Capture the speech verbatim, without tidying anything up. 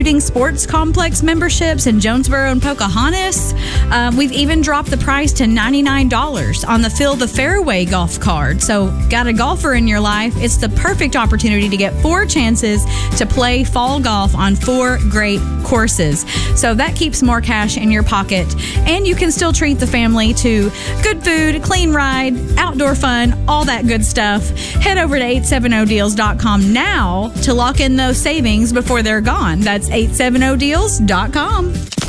Shooting Sports Complex memberships in Jonesboro and Pocahontas. Um, we've even dropped the price to ninety-nine dollars on the Fill the Fairway golf card. So, got a golfer in your life? It's the perfect opportunity to get four chances to play fall golf on four great courses. So, that keeps more cash in your pocket. And you can still treat the family to good food, clean ride, outdoor fun, all that good stuff. Head over to eight seventy deals dot com now to lock in those savings before they're gone. That's eight seventy deals dot com.